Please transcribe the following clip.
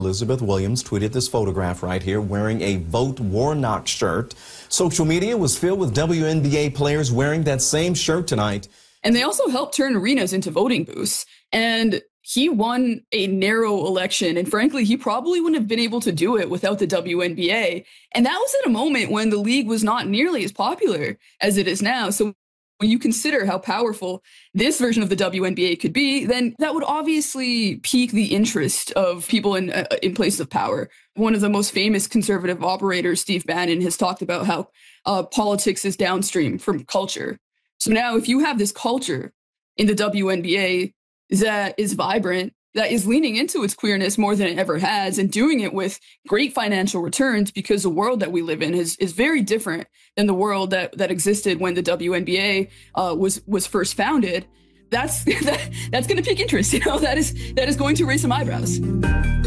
Elizabeth Williams tweeted this photograph right here wearing a Vote Warnock shirt. Social media was filled with WNBA players wearing that same shirt tonight. And they also helped turn arenas into voting booths. And he won a narrow election. And frankly, he probably wouldn't have been able to do it without the WNBA. And that was at a moment when the league was not nearly as popular as it is now. So when you consider how powerful this version of the WNBA could be, then that would obviously pique the interest of people in places of power. One of the most famous conservative operators, Steve Bannon, has talked about how politics is downstream from culture. So now if you have this culture in the WNBA that is vibrant, that is leaning into its queerness more than it ever has, and doing it with great financial returns, because the world that we live in is very different than the world that existed when the WNBA was first founded. That's going to pique interest. That is going to raise some eyebrows.